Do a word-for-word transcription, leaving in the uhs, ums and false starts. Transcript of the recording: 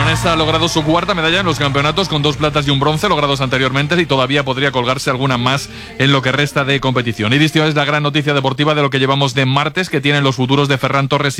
leonesa ha logrado su cuarta medalla en los campeonatos con dos platas y un bronce logrados anteriormente y todavía podría colgarse alguna más en lo que resta de competición. Y Distio es la gran noticia deportiva de lo que llevamos de martes, que tienen los futuros de Ferran Torres